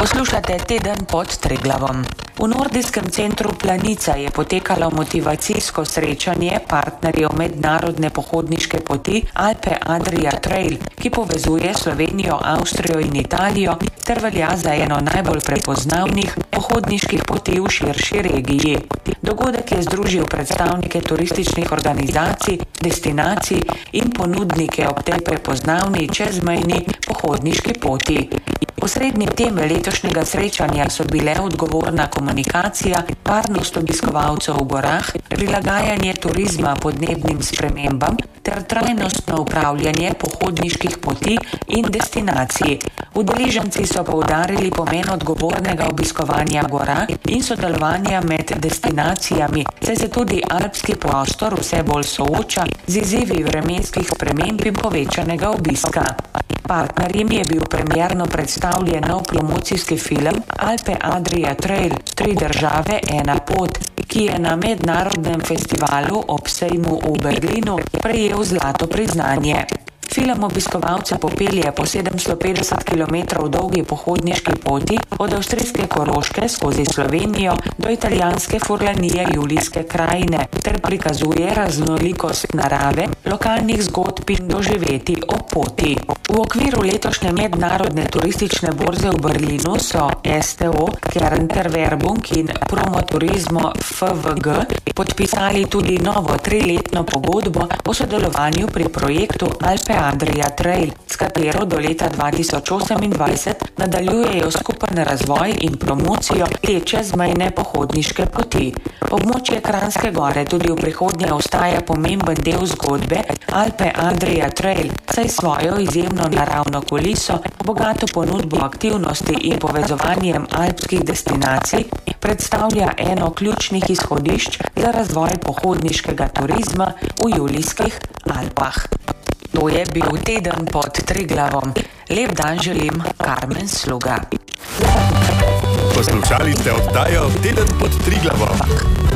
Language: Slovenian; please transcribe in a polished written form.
Poslušate teden pod Triglavom. V nordijskem centru Planica je potekalo motivacijsko srečanje partnerjev mednarodne pohodniške poti Alpe Adria Trail, ki povezuje Slovenijo, Avstrijo in Italijo ter velja za eno najbolj prepoznavnih pohodniških poti v širši regiji. Dogodek je združil predstavnike turističnih organizacij, destinacij in ponudnike ob tej prepoznavni čezmejni pohodniški poti. Osrednje teme letošnjega srečanja so bile odgovorna komunikacija, varnost obiskovalcev v gorah, prilagajanje turizma podnebnim spremembam ter trajnostno upravljanje pohodniških poti in destinacij. Udeleženci so poudarili pomen odgovornega obiskovanja gora in sodelovanja med destinacijami, saj se tudi alpski prostor vse bolj sooča z izzivi vremenskih sprememb in povečanega obiska. Partnerjem je bil premierno predstavljen nov promocijski film Alpe Adria Trail, 3 države, 1 pot, ki je na mednarodnem festivalu ob sejmu v Berlinu prejel zlato priznanje. Film obiskovalce popelje po 750 km dolgi pohodniški poti od avstrijske Koroške skozi Slovenijo do italijanske Furlanije Julijske krajine ter prikazuje raznolikost narave, lokalnih zgodb in doživeti ob poti. V okviru letošnje mednarodne turistične borze v Berlinu so STO, Kernter-Werbung in Promoturismo FVG podpisali tudi novo 3-letno pogodbo o sodelovanju pri projektu Alpe Adria Trail, s katero do leta 2028 nadaljujejo skupen razvoj in promocijo te čezmejne pohodniške poti. Območje Kranjske gore tudi v prihodnje ostaja pomemben del zgodbe Alpe Adria Trail, saj svojo izjemno naravno kuliso, bogato ponudbo aktivnosti in povezovanjem alpskih destinacij predstavlja eno ključnih izhodišč za razvoj pohodniškega turizma v Julijskih Alpah. To je bil teden pod Triglavom. Lep dan želim, Karmen Sluga. Poslušali ste oddajo Teden pod Triglavom.